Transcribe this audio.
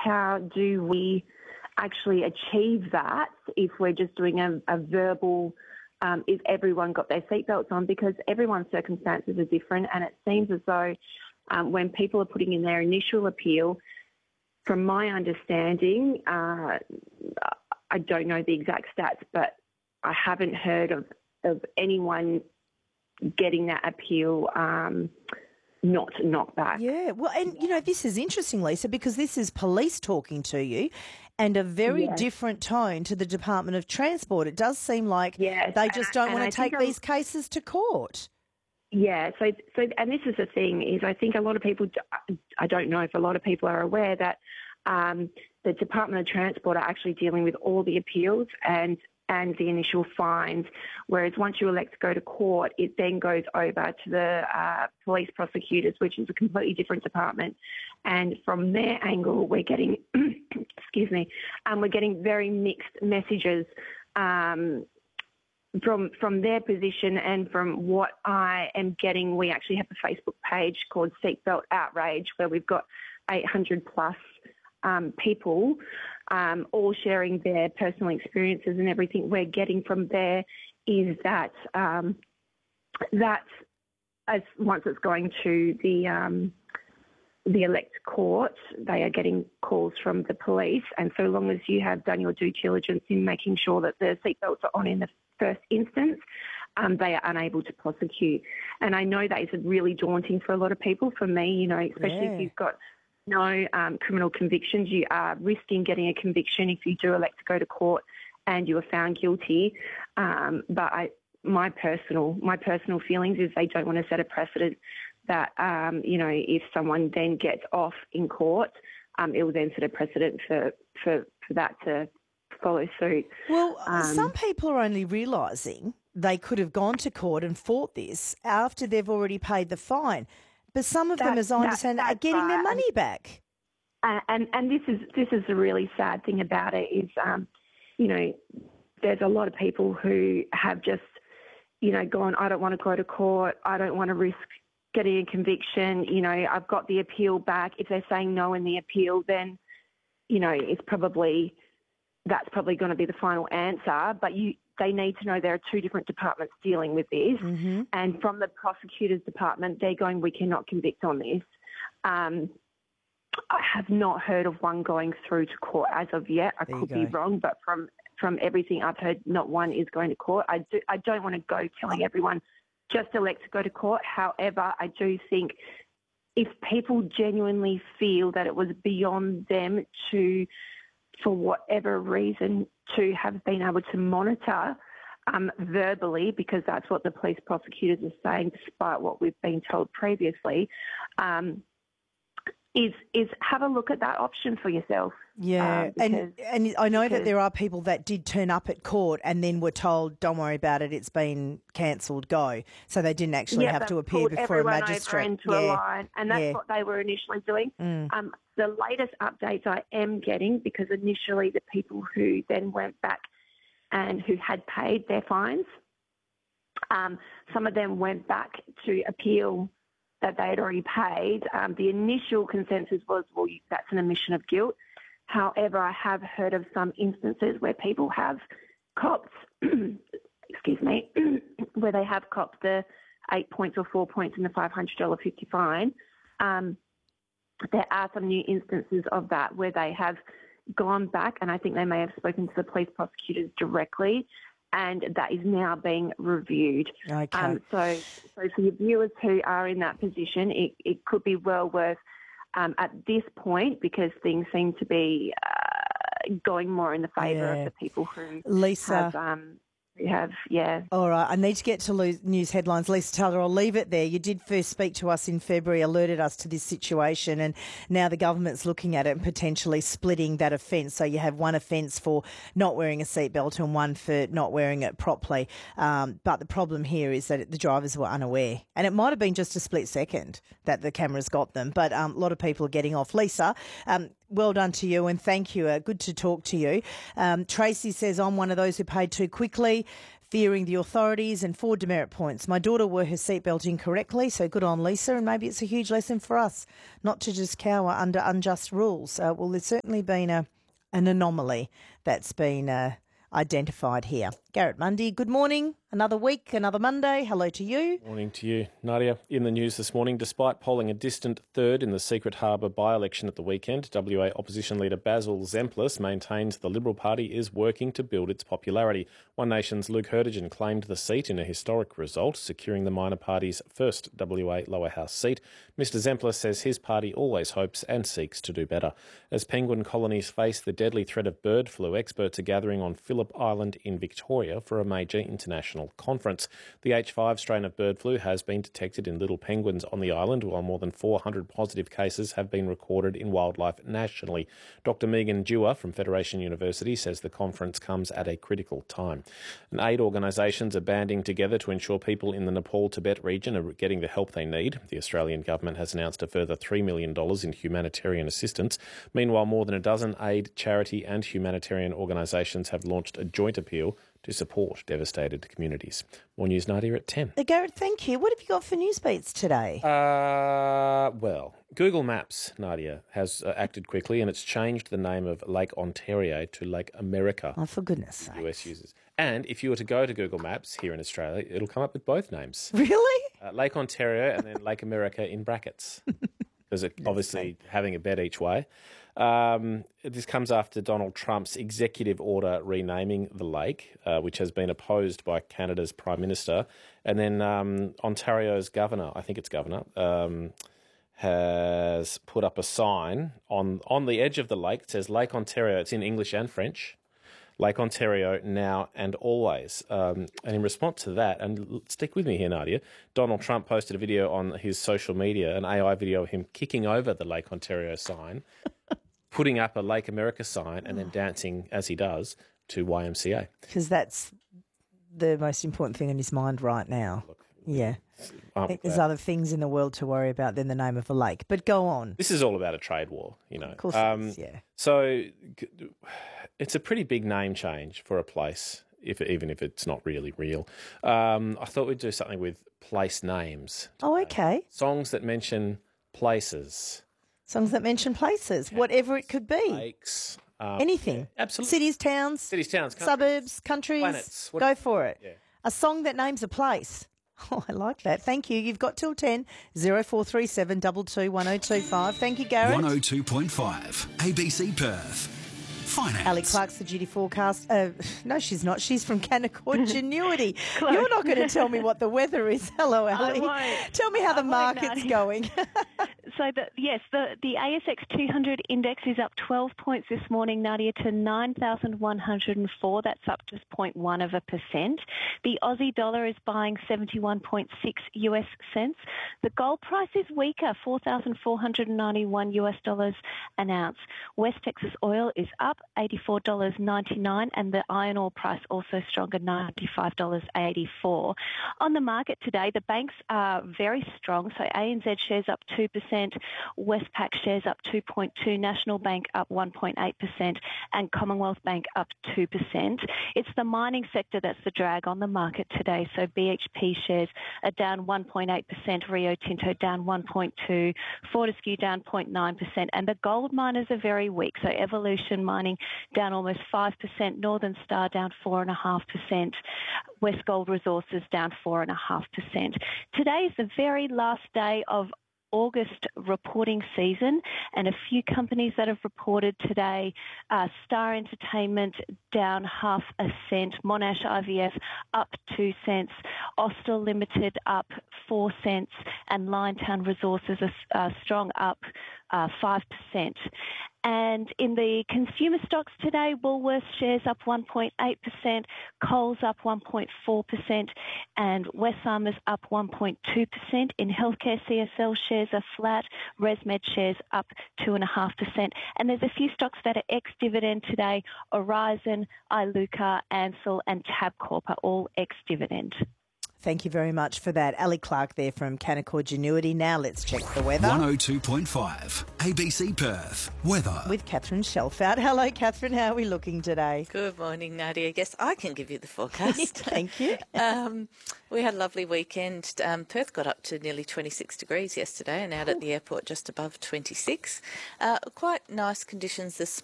how do we actually achieve that if we're just doing a verbal, is everyone got their seatbelts on? Because everyone's circumstances are different, and it seems as though when people are putting in their initial appeal, from my understanding, I don't know the exact stats, but I haven't heard of anyone getting that appeal not knocked back. Yeah, well, and, this is interesting, Lisa, because this is police talking to you and a very different tone to the Department of Transport. It does seem like they just don't want to take these cases to court. Yeah, so and this is the thing, is I think a lot of people, I don't know if a lot of people are aware that the Department of Transport are actually dealing with all the appeals and the initial fines, whereas once you elect to go to court, it then goes over to the police prosecutors, which is a completely different department. And from their angle, we're getting, we're getting very mixed messages from their position, and from what I am getting. We actually have a Facebook page called Seatbelt Outrage, where we've got 800 plus people all sharing their personal experiences, and everything we're getting from there is that that as once it's going to the elect court, they are getting calls from the police, and so long as you have done your due diligence in making sure that the seatbelts are on in the first instance, they are unable to prosecute. And I know that is really daunting for a lot of people. For me, especially if you've got no criminal convictions, you are risking getting a conviction if you do elect to go to court and you are found guilty. But my personal feelings is they don't want to set a precedent that, if someone then gets off in court, it will then set a precedent for that to follow suit. Well, some people are only realising they could have gone to court and fought this after they've already paid the fine. But some of them, as I understand, are getting their money back. And this is the really sad thing about it is, there's a lot of people who have just, gone, I don't want to go to court, I don't want to risk getting a conviction, I've got the appeal back. If they're saying no in the appeal, then, that's probably going to be the final answer. But they need to know there are two different departments dealing with this. Mm-hmm. And from the prosecutor's department, they're going, we cannot convict on this. I have not heard of one going through to court as of yet. I could be wrong, but from everything I've heard, not one is going to court. I don't want to go telling everyone just elect to go to court. However, I do think if people genuinely feel that it was beyond them to, for whatever reason, to have been able to monitor verbally, because that's what the police prosecutors are saying, despite what we've been told previously, is have a look at that option for yourself. Yeah, and I know that there are people that did turn up at court and then were told, don't worry about it, it's been cancelled, go. So they didn't actually have to appear before a magistrate. Into a line, and that's what they were initially doing. The latest updates I am getting, because initially the people who then went back and who had paid their fines, some of them went back to appeal that they had already paid. The initial consensus was, well, that's an admission of guilt. However, I have heard of some instances where people have copped, where they have copped the 8 points or 4 points and the $500.50 fine. There are some new instances of that where they have gone back, and I think they may have spoken to the police prosecutors directly, and that is now being reviewed. Okay. So for your viewers who are in that position, it could be well worth at this point, because things seem to be going more in the favour of the people who have, All right, I need to get to news headlines. Lisa Taylor, I'll leave it there. You did first speak to us in February, alerted us to this situation, and now the government's looking at it and potentially splitting that offence. So you have one offence for not wearing a seatbelt and one for not wearing it properly. But the problem here is that the drivers were unaware, and it might have been just a split second that the cameras got them. But a lot of people are getting off. Lisa, well done to you, and thank you. Good to talk to you. Tracy says, I'm one of those who paid too quickly. fearing the authorities and 4 demerit points. My daughter wore her seatbelt incorrectly, so good on Lisa, and maybe it's a huge lesson for us not to just cower under unjust rules. Well, there's certainly been an anomaly that's been identified here. Garrett Mundy, good morning. Another week, another Monday. Hello to you. Morning to you, Nadia. In the news this morning, despite polling a distant third in the Secret Harbour by-election at the weekend, WA opposition leader Basil Zemplis maintains the Liberal Party is working to build its popularity. One Nation's Luke Hertigan claimed the seat in a historic result, securing the minor party's first WA lower house seat. Mr Zemplis says his party always hopes and seeks to do better. As penguin colonies face the deadly threat of bird flu, experts are gathering on Phillip Island in Victoria for a major international conference. The H5 strain of bird flu has been detected in little penguins on the island, while more than 400 positive cases have been recorded in wildlife nationally. Dr Megan Dewar from Federation University says the conference comes at a critical time. And aid organisations are banding together to ensure people in the Nepal-Tibet region are getting the help they need. The Australian government has announced a further $3 million in humanitarian assistance. Meanwhile, more than a dozen aid, charity and humanitarian organisations have launched a joint appeal to support devastated communities. More news, Nadia, at 10. Garrett, thank you. What have you got for news beats today? Well, Google Maps, Nadia, has acted quickly and it's changed the name of Lake Ontario to Lake America. Oh, for goodness sake. US users. And if you were to go to Google Maps here in Australia, it'll come up with both names. Really? Lake Ontario and then Lake America in brackets. Because obviously having a bet each way. This comes after Donald Trump's executive order renaming the lake, which has been opposed by Canada's Prime Minister. And then Ontario's governor, I think it's governor, has put up a sign on the edge of the lake. It says Lake Ontario. It's in English and French. Lake Ontario now and always. And in response to that, and stick with me here, Nadia, Donald Trump posted a video on his social media, an AI video of him kicking over the Lake Ontario sign, putting up a Lake America sign, and then dancing, as he does, to YMCA. Because that's the most important thing in his mind right now. Look, yeah. I think there's other things in the world to worry about than the name of a lake. But go on. This is all about a trade war, you know. Of course it is, yeah. So it's a pretty big name change for a place, even if it's not really real. I thought we'd do something with place names today. Oh, okay. Songs that mention places. Songs that mention places, whatever it could be. Lakes. Anything. Yeah, absolutely. Cities, towns. Cities, towns. Countries, suburbs, countries. Planets. Go for it. Yeah. A song that names a place. Oh, I like that. Thank you. You've got till 10, 0437 22 1025. Thank you, Garrett. 102.5 ABC Perth. Finance. Ali Clark's the duty forecast. No, she's not. She's from Canaccord Genuity. You're not going to tell me what the weather is. Hello, Ali. I won't. Tell me how the market's going. So, the ASX 200 index is up 12 points this morning, Nadia, to 9,104. That's up just 0.1%. The Aussie dollar is buying 71.6 US cents. The gold price is weaker, $4,491 an ounce. West Texas oil is up $84.99, and the iron ore price also stronger, $95.84. On the market today, the banks are very strong. So ANZ shares up 2%, Westpac shares up 2.2%, National Bank up 1.8%, and Commonwealth Bank up 2%. It's the mining sector that's the drag on the market today. So BHP shares are down 1.8%, Rio Tinto down 1.2%, Fortescue down 0.9%, and the gold miners are very weak. So Evolution Mining down almost 5%, Northern Star down 4.5%, West Gold Resources down 4.5%. Today is the very last day of August reporting season, and a few companies that have reported today, Star Entertainment down 0.5 cent, Monash IVF up 2 cents, Austell Limited up 4 cents, and Liontown Resources are strong up 5%. And in the consumer stocks today, Woolworths shares up 1.8%, Coles up 1.4%, and Wesfarmers up 1.2%. In healthcare, CSL shares are flat, ResMed shares up 2.5%. And there's a few stocks that are ex-dividend today. Aurizon, Iluka, Ansell and Tabcorp are all ex-dividend. Thank you very much for that. Ali Clark there from Canaccord Genuity. Now let's check the weather. 102.5 ABC Perth. Weather. With Catherine Shelfout. Hello, Catherine. How are we looking today? Good morning, Nadia. Yes, I can give you the forecast. Thank you. We had a lovely weekend. Perth got up to nearly 26 degrees yesterday and out at the airport just above 26. Quite nice conditions this